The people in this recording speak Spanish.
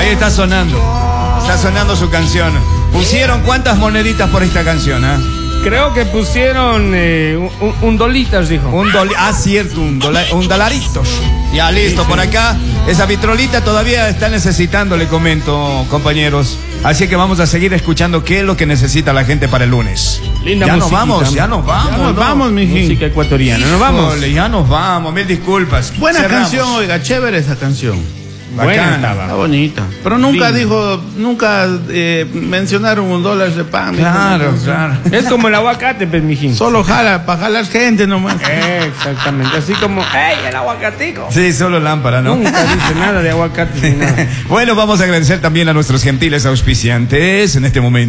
está sonando. Está sonando su canción. ¿Pusieron cuántas moneditas por esta canción? Creo que pusieron un dolitas, dijo. Cierto, un dolaritos. Ya, listo, por acá. Esa vitrolita todavía está necesitando, le comento, compañeros. Así que vamos a seguir escuchando qué es lo que necesita la gente para el lunes. Linda ya musiquita. Ya nos vamos, vamos, mijín. Música ecuatoriana, nos vamos. Ya nos vamos, mil disculpas. Buena Cerramos. canción, oiga, chévere esa canción. Buena Bacana. estaba. Está bonita. Pero nunca mencionaron $1 de pan. Claro. Es como el aguacate, pues, mijín. Solo jala, para jalar gente nomás. Exactamente, así como, ¡ey, el aguacatico! Sí, solo lámpara, ¿no? Nunca dice nada de aguacate ni nada. Bueno, vamos a agradecer también a nuestros gentiles auspiciantes en este momento.